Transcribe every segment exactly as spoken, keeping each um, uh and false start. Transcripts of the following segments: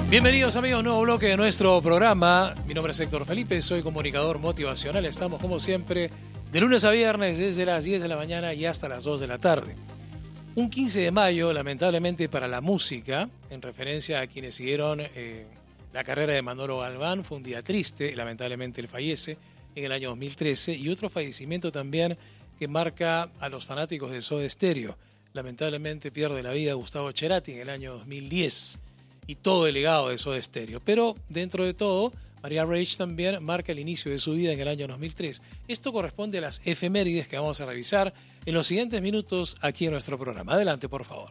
Bienvenidos amigos, nuevo bloque de nuestro programa. Mi nombre es Héctor Felipe, soy comunicador motivacional. Estamos como siempre de lunes a viernes desde las diez de la mañana y hasta las dos de la tarde. Un quince de mayo, lamentablemente para la música, en referencia a quienes siguieron eh, la carrera de Manolo Galván, fue un día triste. Lamentablemente él fallece en el año dos mil trece, y otro fallecimiento también que marca a los fanáticos de Soda Stereo. Lamentablemente pierde la vida Gustavo Cerati en el año dos mil diez. Y todo el legado de Soda Stereo. Pero dentro de todo, María Reich también marca el inicio de su vida en el año dos mil tres. Esto corresponde a las efemérides que vamos a revisar en los siguientes minutos aquí en nuestro programa. Adelante, por favor.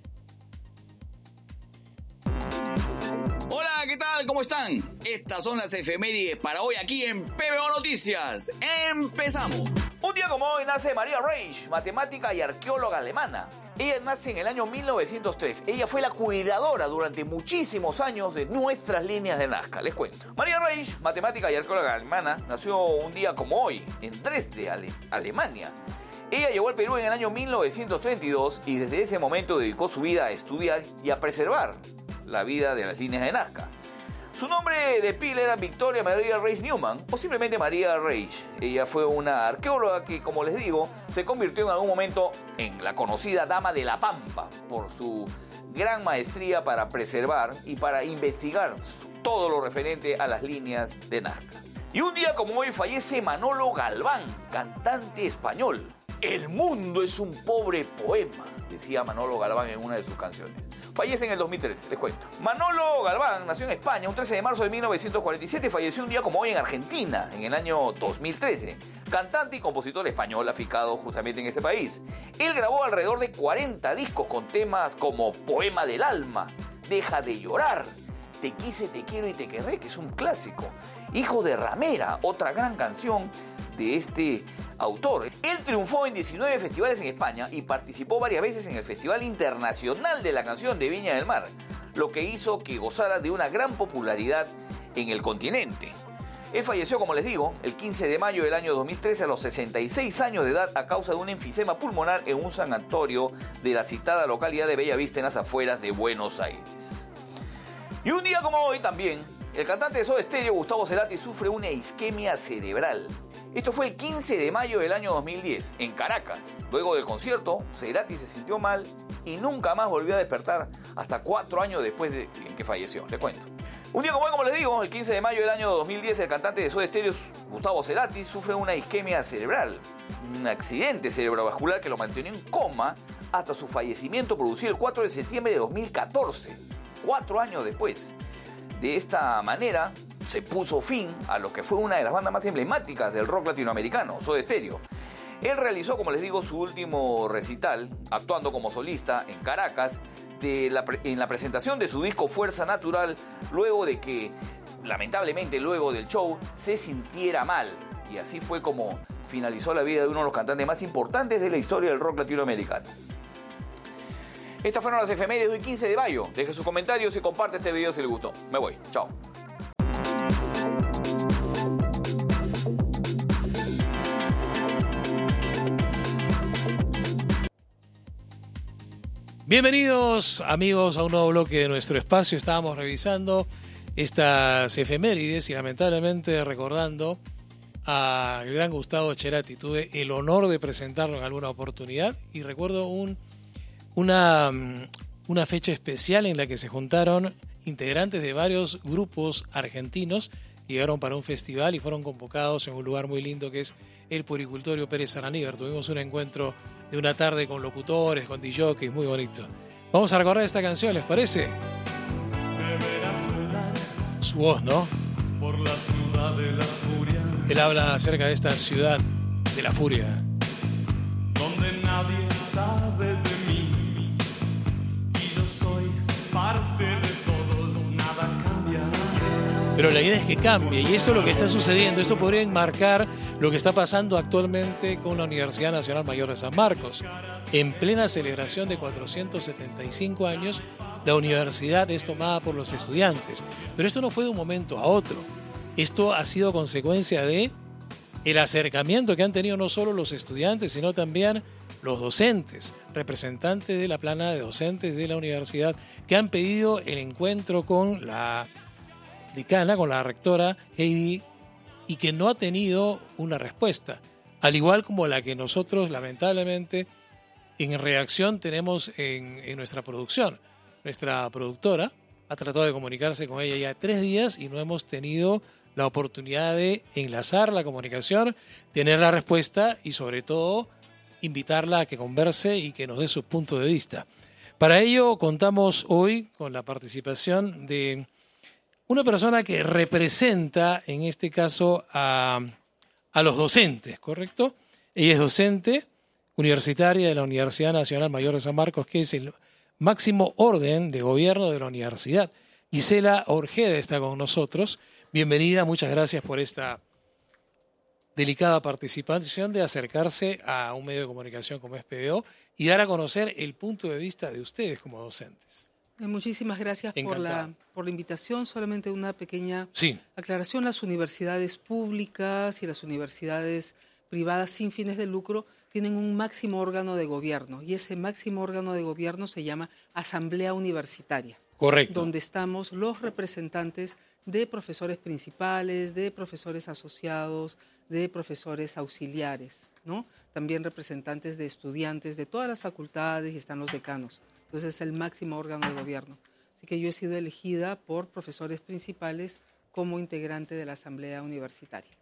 Hola, ¿qué tal? ¿Cómo están? Estas son las efemérides para hoy aquí en P B O Noticias. ¡Empezamos! Un día como hoy nace María Reich, matemática y arqueóloga alemana. Ella nace en el año mil novecientos tres. Ella fue la cuidadora durante muchísimos años de nuestras líneas de Nazca, les cuento. María Reich, matemática y arqueóloga alemana, nació un día como hoy en Dresde, Ale- Alemania. Ella llegó al Perú en el año mil novecientos treinta y dos y desde ese momento dedicó su vida a estudiar y a preservar la vida de las líneas de Nazca. Su nombre de pila era Victoria María Reich Newman, o simplemente María Reich. Ella fue una arqueóloga que, como les digo, se convirtió en algún momento en la conocida Dama de la Pampa por su gran maestría para preservar y para investigar todo lo referente a las líneas de Nazca. Y un día como hoy fallece Manolo Galván, cantante español. El mundo es un pobre poema, decía Manolo Galván en una de sus canciones. Fallece en el dos mil trece, les cuento. Manolo Galván nació en España un trece de marzo de mil novecientos cuarenta y siete y falleció un día como hoy en Argentina, en el año dos mil trece. Cantante y compositor español aficado justamente en ese país. Él grabó alrededor de cuarenta discos con temas como Poema del Alma, Deja de Llorar, Te Quise, Te Quiero y Te Querré, que es un clásico. Hijo de Ramera, otra gran canción de este autor. Él triunfó en diecinueve festivales en España y participó varias veces en el Festival Internacional de la Canción de Viña del Mar, lo que hizo que gozara de una gran popularidad en el continente. Él falleció, como les digo, el quince de mayo del año dos mil trece a los sesenta y seis años de edad a causa de un enfisema pulmonar en un sanatorio de la citada localidad de Bellavista en las afueras de Buenos Aires. Y un día como hoy también, el cantante de Soda Stereo, Gustavo Cerati, sufre una isquemia cerebral. Esto fue el quince de mayo del año dos mil diez, en Caracas. Luego del concierto, Cerati se sintió mal y nunca más volvió a despertar hasta cuatro años después de que falleció, les cuento. Un día como hoy, como les digo, el quince de mayo del año dos mil diez, el cantante de Soda Stereo, Gustavo Cerati, sufre una isquemia cerebral, un accidente cerebrovascular que lo mantenía en coma hasta su fallecimiento producido el cuatro de septiembre de dos mil catorce, cuatro años después. De esta manera se puso fin a lo que fue una de las bandas más emblemáticas del rock latinoamericano, Soda Stereo. Él realizó, como les digo, su último recital, actuando como solista en Caracas, de la, en la presentación de su disco Fuerza Natural, luego de que, lamentablemente, luego del show, se sintiera mal. Y así fue como finalizó la vida de uno de los cantantes más importantes de la historia del rock latinoamericano. Estas fueron las efemérides de hoy quince de mayo. Deje sus comentarios y comparte este video si les gustó. Me voy. Chao. Bienvenidos amigos a un nuevo bloque de nuestro espacio. Estábamos revisando estas efemérides y lamentablemente recordando al gran Gustavo Cerati. Tuve el honor de presentarlo en alguna oportunidad y recuerdo un Una, una fecha especial en la que se juntaron integrantes de varios grupos argentinos que llegaron para un festival y fueron convocados en un lugar muy lindo que es el Puricultorio Pérez Araníbar. Tuvimos un encuentro de una tarde con locutores, con D Js, muy bonito. Vamos a recordar esta canción, ¿les parece? Su voz, ¿no? Por la ciudad de la furia. Él habla acerca de esta ciudad de la furia. Donde nadie sabe de mí. Parte de todos, nada cambiará. Pero la idea es que cambie y eso es lo que está sucediendo. Esto podría enmarcar lo que está pasando actualmente con la Universidad Nacional Mayor de San Marcos. En plena celebración de cuatrocientos setenta y cinco años, la universidad es tomada por los estudiantes. Pero esto no fue de un momento a otro. Esto ha sido consecuencia de el acercamiento que han tenido no solo los estudiantes, sino también los docentes, representantes de la plana de docentes de la universidad, que han pedido el encuentro con la decana, con la rectora Heidi, y que no ha tenido una respuesta, al igual como la que nosotros lamentablemente en reacción tenemos en, en nuestra producción. Nuestra productora ha tratado de comunicarse con ella ya tres días y no hemos tenido la oportunidad de enlazar la comunicación, tener la respuesta y sobre todo invitarla a que converse y que nos dé su punto de vista. Para ello contamos hoy con la participación de una persona que representa en este caso a, a los docentes, ¿correcto? Ella es docente universitaria de la Universidad Nacional Mayor de San Marcos, que es el máximo orden de gobierno de la universidad. Gisela Orjede está con nosotros. Bienvenida, muchas gracias por esta delicada participación de acercarse a un medio de comunicación como es P B O y dar a conocer el punto de vista de ustedes como docentes. Muchísimas gracias por la, por la invitación. Solamente una pequeña sí. aclaración. Las universidades públicas y las universidades privadas sin fines de lucro tienen un máximo órgano de gobierno y ese máximo órgano de gobierno se llama Asamblea Universitaria. Correcto. Donde estamos los representantes de profesores principales, de profesores asociados, de profesores auxiliares, ¿no? También representantes de estudiantes de todas las facultades y están los decanos. Entonces es el máximo órgano de gobierno. Así que yo he sido elegida por profesores principales como integrante de la Asamblea Universitaria.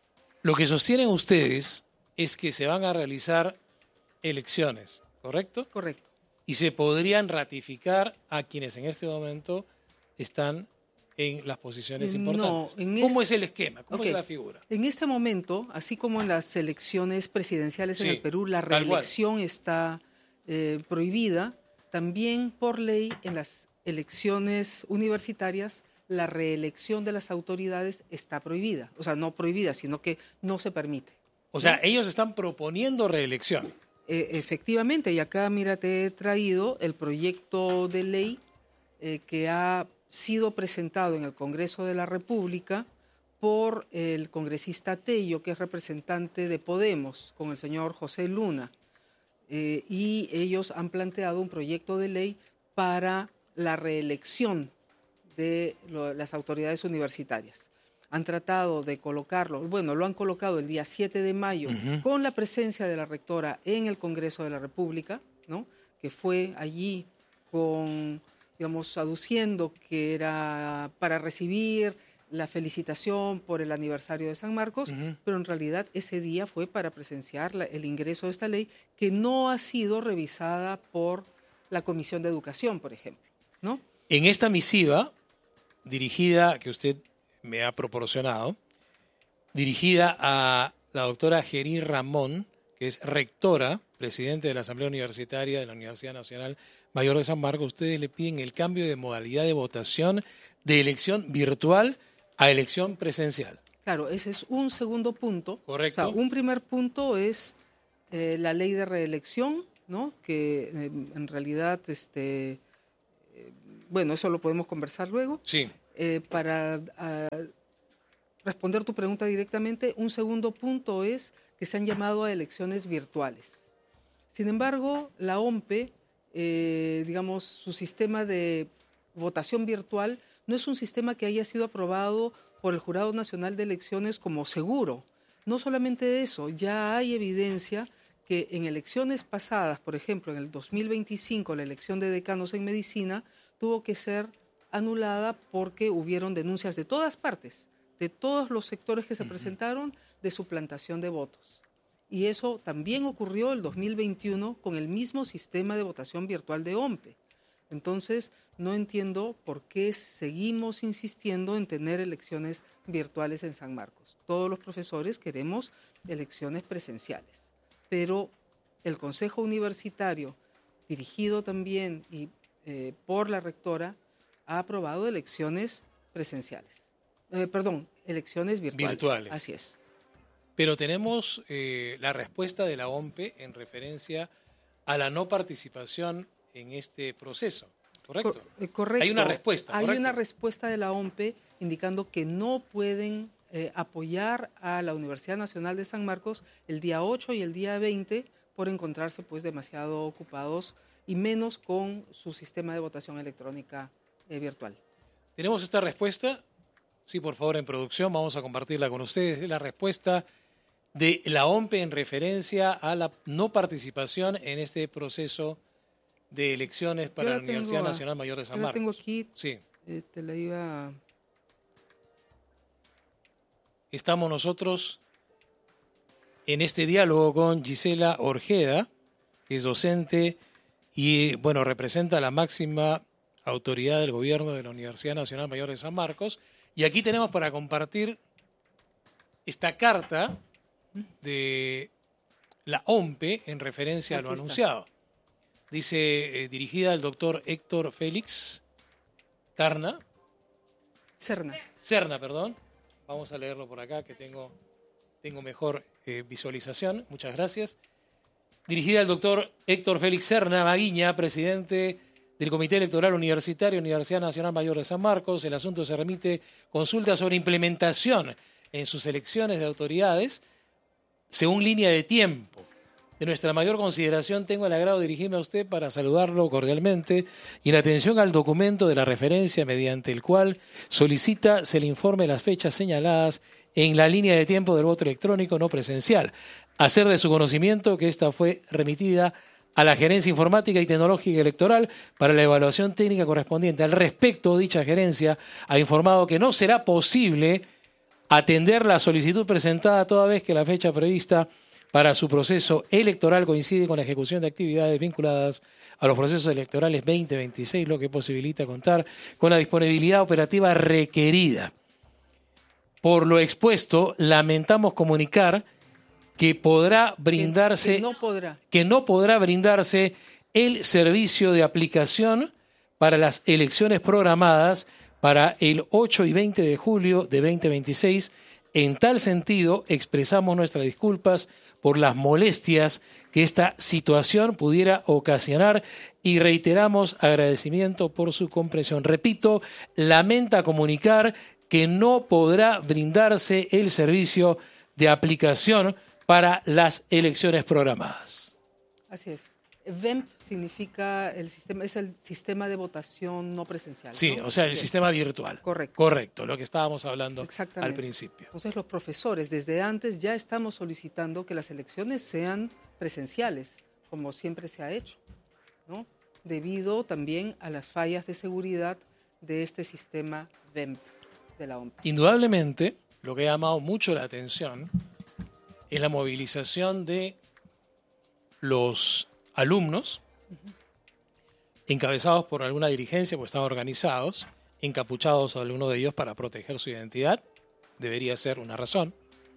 Lo que sostienen ustedes es que se van a realizar elecciones, ¿correcto? Correcto. Y se podrían ratificar a quienes en este momento están en las posiciones importantes. No, en ¿Cómo es, es el esquema? ¿Cómo okay. es la figura? En este momento, así como en las elecciones presidenciales sí, en el Perú, la reelección está eh, prohibida, también por ley en las elecciones universitarias la reelección de las autoridades está prohibida. O sea, no prohibida, sino que no se permite. O sea, ¿no? Ellos están proponiendo reelección. Eh, efectivamente, y acá, mira, te he traído el proyecto de ley eh, que ha sido presentado en el Congreso de la República por el congresista Tello, que es representante de Podemos, con el señor José Luna. Eh, y ellos han planteado un proyecto de ley para la reelección de lo, las autoridades universitarias. Han tratado de colocarlo, bueno, lo han colocado el día siete de mayo uh-huh. con la presencia de la rectora en el Congreso de la República, ¿no? Que fue allí con, digamos, aduciendo que era para recibir la felicitación por el aniversario de San Marcos, uh-huh. pero en realidad ese día fue para presenciar la, el ingreso de esta ley que no ha sido revisada por la Comisión de Educación, por ejemplo, ¿no? En esta misiva dirigida, que usted me ha proporcionado, dirigida a la doctora Gerí Ramón, que es rectora, presidente de la Asamblea Universitaria de la Universidad Nacional Mayor de San Marcos, ustedes le piden el cambio de modalidad de votación de elección virtual a elección presencial. Claro, ese es un segundo punto. Correcto. O sea, un primer punto es eh, la ley de reelección, ¿no? Que eh, en realidad, este, eh, bueno, eso lo podemos conversar luego. Sí. Eh, para uh, responder tu pregunta directamente, un segundo punto es que se han llamado a elecciones virtuales. Sin embargo, la O M P E, eh, digamos, su sistema de votación virtual no es un sistema que haya sido aprobado por el Jurado Nacional de Elecciones como seguro. No solamente eso, ya hay evidencia que en elecciones pasadas, por ejemplo, en el dos mil veinticinco, la elección de decanos en medicina tuvo que ser anulada porque hubieron denuncias de todas partes, de todos los sectores que se uh-huh. presentaron, de suplantación de votos. Y eso también ocurrió el dos mil veintiuno con el mismo sistema de votación virtual de O M P E. Entonces, no entiendo por qué seguimos insistiendo en tener elecciones virtuales en San Marcos. Todos los profesores queremos elecciones presenciales, pero el Consejo Universitario, dirigido también y, eh, por la rectora, ha aprobado elecciones presenciales. Eh, perdón, elecciones virtuales. Virtuales. Así es. Pero tenemos eh, la respuesta de la O M P E en referencia a la no participación en este proceso, ¿correcto? Cor- eh, correcto. Hay una respuesta, Hay ¿correcto? una respuesta de la O M P E indicando que no pueden eh, apoyar a la Universidad Nacional de San Marcos el día ocho y el día veinte por encontrarse pues demasiado ocupados y menos con su sistema de votación electrónica eh, virtual. ¿Tenemos esta respuesta? Sí, por favor, en producción vamos a compartirla con ustedes. La respuesta de la O M P E en referencia a la no participación en este proceso de elecciones para Yo la la Universidad tengo, Nacional Mayor de San yo la Marcos. tengo aquí, Sí. eh, te la iba... Estamos nosotros en este diálogo con Gisela Orjeda, que es docente y, bueno, representa la máxima autoridad del gobierno de la Universidad Nacional Mayor de San Marcos. Y aquí tenemos para compartir esta carta de la O M P E en referencia a lo Aquí está. anunciado. Dice, eh, dirigida al doctor Héctor Félix Carna, Serna. Serna, perdón. Vamos a leerlo por acá, que tengo, tengo mejor eh, visualización. Muchas gracias. Dirigida al doctor Héctor Félix Serna Maguiña, presidente del Comité Electoral Universitario, Universidad Nacional Mayor de San Marcos. El asunto se remite consulta sobre implementación en sus elecciones de autoridades según línea de tiempo. De nuestra mayor consideración, tengo el agrado de dirigirme a usted para saludarlo cordialmente y en atención al documento de la referencia mediante el cual solicita se le informe las fechas señaladas en la línea de tiempo del voto electrónico no presencial. Hacer de su conocimiento que esta fue remitida a la Gerencia Informática y Tecnológica Electoral para la evaluación técnica correspondiente. Al respecto, dicha gerencia ha informado que no será posible atender la solicitud presentada toda vez que la fecha prevista para su proceso electoral coincide con la ejecución de actividades vinculadas a los procesos electorales veinte veintiséis, lo que posibilita contar con la disponibilidad operativa requerida. Por lo expuesto, lamentamos comunicar que podrá brindarse, Que, que no podrá. que no podrá brindarse el servicio de aplicación para las elecciones programadas para el ocho y veinte de julio de veinte veintiséis. En tal sentido, expresamos nuestras disculpas por las molestias que esta situación pudiera ocasionar y reiteramos agradecimiento por su comprensión. Repito, lamenta comunicar que no podrá brindarse el servicio de aplicación para las elecciones programadas. Así es. V E M P significa el sistema, es el sistema de votación no presencial. Sí, ¿no? o sea, el Así es. sistema virtual. Correcto. Correcto, lo que estábamos hablando Exactamente. al principio. Entonces los profesores desde antes ya estamos solicitando que las elecciones sean presenciales, como siempre se ha hecho, ¿no? Debido también a las fallas de seguridad de este sistema V E M P de la O M P. Indudablemente, lo que ha llamado mucho la atención es la movilización de los alumnos, encabezados por alguna dirigencia, pues están organizados, encapuchados a alguno de ellos para proteger su identidad, debería ser una razón,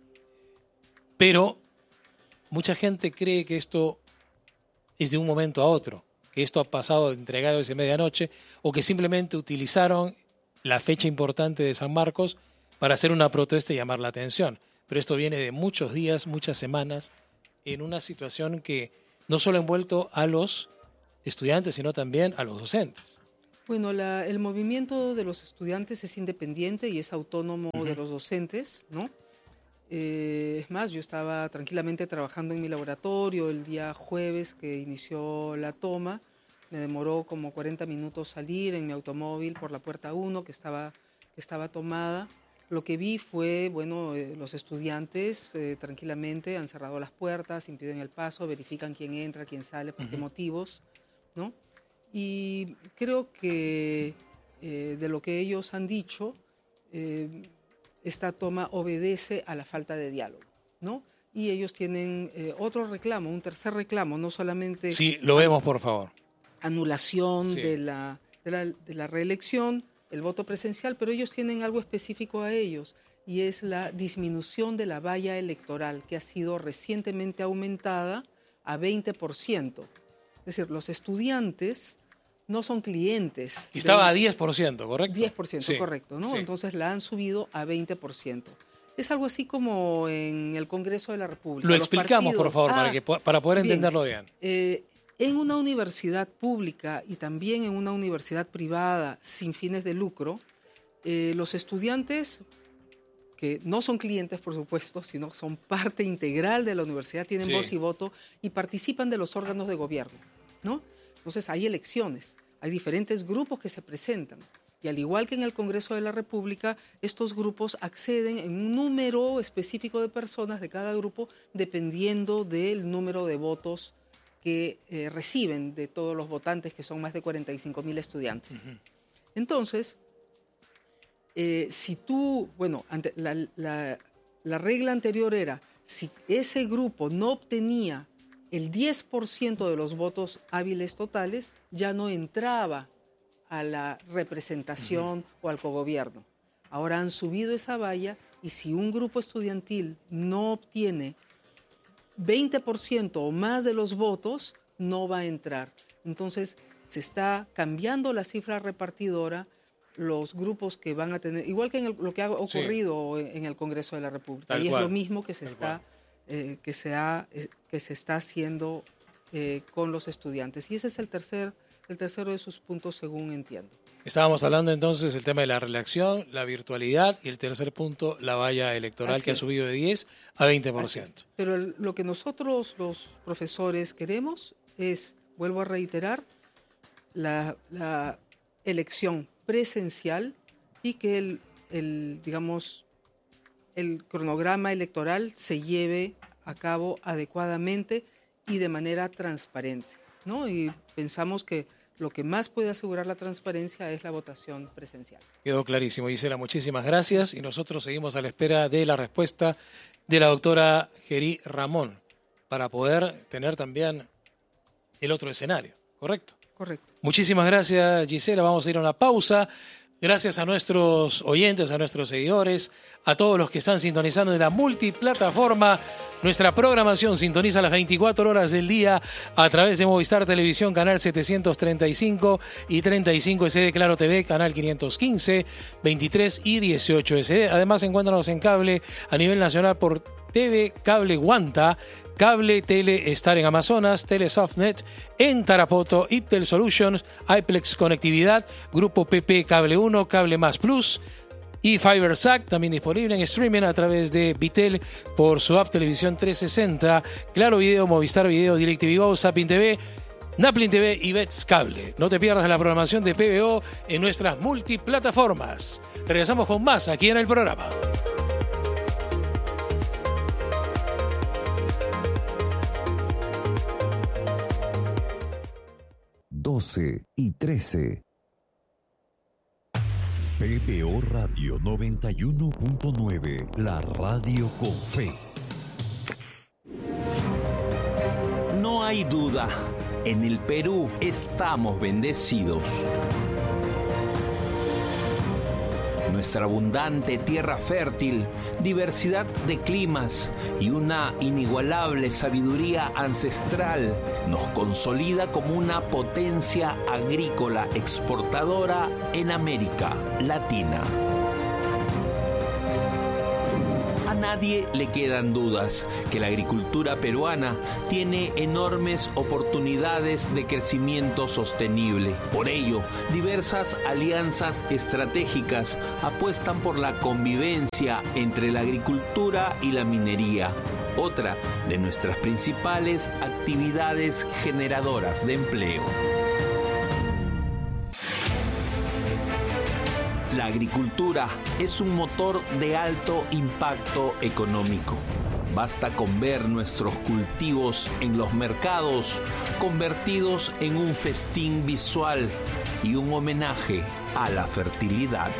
pero mucha gente cree que esto es de un momento a otro, que esto ha pasado de entregados de medianoche, o que simplemente utilizaron la fecha importante de San Marcos para hacer una protesta y llamar la atención. Pero esto viene de muchos días, muchas semanas, en una situación que no solo ha envuelto a los estudiantes, sino también a los docentes. Bueno, la, el movimiento de los estudiantes es independiente y es autónomo uh-huh. de los docentes, ¿no? Eh, es más, yo estaba tranquilamente trabajando en mi laboratorio el día jueves que inició la toma. Me demoró como cuarenta minutos salir en mi automóvil por la puerta uno que estaba, que estaba tomada. Lo que vi fue, bueno, eh, los estudiantes eh, tranquilamente han cerrado las puertas, impiden el paso, verifican quién entra, quién sale, por uh-huh. qué motivos, ¿no? Y creo que eh, de lo que ellos han dicho, eh, esta toma obedece a la falta de diálogo, ¿no? Y ellos tienen eh, otro reclamo, un tercer reclamo, no solamente... Sí, lo vemos, por favor. Anulación sí. de, la, de, la, de la reelección, el voto presencial, pero ellos tienen algo específico a ellos, y es la disminución de la valla electoral, que ha sido recientemente aumentada a veinte por ciento. Es decir, los estudiantes no son clientes. Y estaba de, a diez por ciento, ¿correcto? diez por ciento, sí. correcto, ¿no? Sí. Entonces la han subido a veinte por ciento. Es algo así como en el Congreso de la República. Lo explicamos, partidos, por favor, ah, para, que, para poder bien, entenderlo bien. Eh, en una universidad pública y también en una universidad privada sin fines de lucro, eh, los estudiantes que no son clientes, por supuesto, sino son parte integral de la universidad, tienen Sí. voz y voto y participan de los órganos de gobierno, ¿no? Entonces hay elecciones, hay diferentes grupos que se presentan. Y al igual que en el Congreso de la República, estos grupos acceden en un número específico de personas de cada grupo, dependiendo del número de votos que eh, reciben de todos los votantes, que son más de cuarenta y cinco mil estudiantes. Uh-huh. Entonces, eh, si tú, bueno, ante, la, la, la regla anterior era, si ese grupo no obtenía el diez por ciento de los votos hábiles totales, ya no entraba a la representación uh-huh. o al cogobierno. Ahora han subido esa valla y si un grupo estudiantil no obtiene veinte por ciento o más de los votos, no va a entrar. Entonces, se está cambiando la cifra repartidora, los grupos que van a tener, igual que en el, lo que ha ocurrido sí. en el Congreso de la República. Tal y cual. Es lo mismo que se, está, eh, que se, ha, eh, que se está haciendo eh, con los estudiantes. Y ese es el tercer, el tercero de sus puntos, según entiendo. Estábamos hablando entonces del tema de la reelección, la virtualidad y el tercer punto, la valla electoral Así que es. ha subido de diez a veinte por ciento. Pero el, lo que nosotros los profesores queremos es, vuelvo a reiterar, la, la elección presencial y que el, el, digamos, el cronograma electoral se lleve a cabo adecuadamente y de manera transparente, ¿no? Y pensamos que lo que más puede asegurar la transparencia es la votación presencial. Quedó clarísimo, Gisela. Muchísimas gracias y nosotros seguimos a la espera de la respuesta de la doctora Gerí Ramón para poder tener también el otro escenario, ¿correcto? Correcto. Muchísimas gracias, Gisela. Vamos a ir a una pausa. Gracias a nuestros oyentes, a nuestros seguidores, a todos los que están sintonizando en la multiplataforma. Nuestra programación sintoniza las veinticuatro horas del día a través de Movistar Televisión, canal setecientos treinta y cinco y treinta y cinco S D, Claro T V, canal quinientos quince, veintitrés y dieciocho S D. Además, encuéntranos en cable a nivel nacional por T V Cable Guanta, Cable Tele Star en Amazonas, Telesoftnet en Tarapoto, Iptel Solutions, iPlex Conectividad, Grupo P P Cable uno, Cable Más Plus y FiberSac, también disponible en streaming a través de Vitel por su app Televisión trescientos sesenta, Claro Video, Movistar Video, DirecTV Go, Zapping T V, Naplin T V y Bets Cable. No te pierdas la programación de P B O en nuestras multiplataformas. Regresamos con más aquí en el programa. doce y trece. P B O Radio noventa y uno punto nueve, la radio con fe. No hay duda, en el Perú estamos bendecidos. Nuestra abundante tierra fértil, diversidad de climas y una inigualable sabiduría ancestral nos consolida como una potencia agrícola exportadora en América Latina. A nadie le quedan dudas que la agricultura peruana tiene enormes oportunidades de crecimiento sostenible. Por ello, diversas alianzas estratégicas apuestan por la convivencia entre la agricultura y la minería, otra de nuestras principales actividades generadoras de empleo. La agricultura es un motor de alto impacto económico. Basta con ver nuestros cultivos en los mercados convertidos en un festín visual y un homenaje a la fertilidad.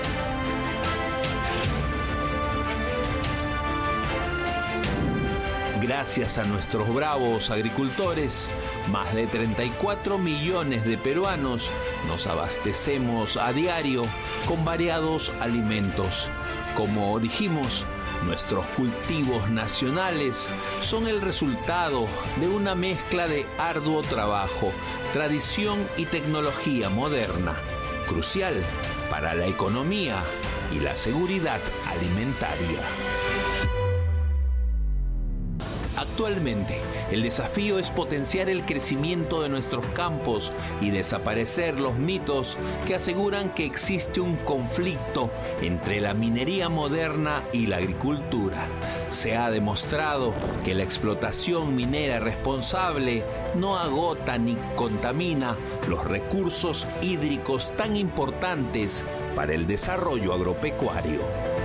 Gracias a nuestros bravos agricultores, más de treinta y cuatro millones de peruanos nos abastecemos a diario con variados alimentos. Como dijimos, nuestros cultivos nacionales son el resultado de una mezcla de arduo trabajo, tradición y tecnología moderna, crucial para la economía y la seguridad alimentaria. Actualmente, el desafío es potenciar el crecimiento de nuestros campos y desaparecer los mitos que aseguran que existe un conflicto entre la minería moderna y la agricultura. Se ha demostrado que la explotación minera responsable no agota ni contamina los recursos hídricos tan importantes para el desarrollo agropecuario.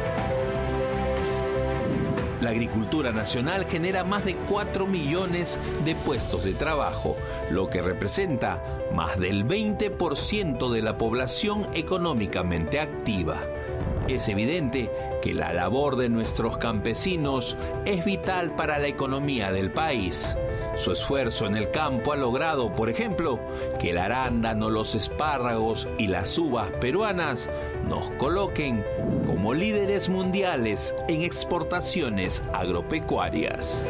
La agricultura nacional genera más de cuatro millones de puestos de trabajo, lo que representa más del veinte por ciento de la población económicamente activa. Es evidente que la labor de nuestros campesinos es vital para la economía del país. Su esfuerzo en el campo ha logrado, por ejemplo, que el arándano, los espárragos y las uvas peruanas nos coloquen como líderes mundiales en exportaciones agropecuarias.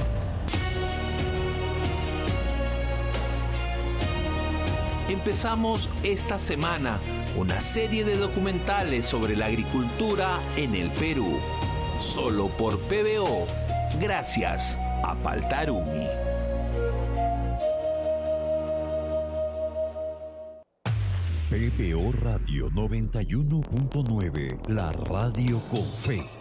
Empezamos esta semana una serie de documentales sobre la agricultura en el Perú, solo por P B O, gracias a Paltarumi. P B O Radio noventa y uno punto nueve, la radio con fe.